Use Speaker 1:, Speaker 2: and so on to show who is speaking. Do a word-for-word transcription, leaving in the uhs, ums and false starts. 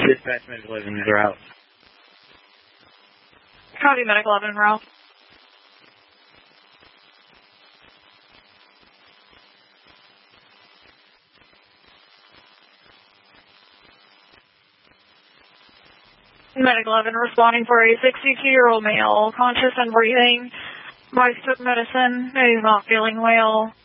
Speaker 1: Dispatch medical eleven is route.
Speaker 2: Copy medical eleven route. Medical eleven responding for a sixty-two-year-old male, conscious and breathing. Wife took medicine. He's not feeling well.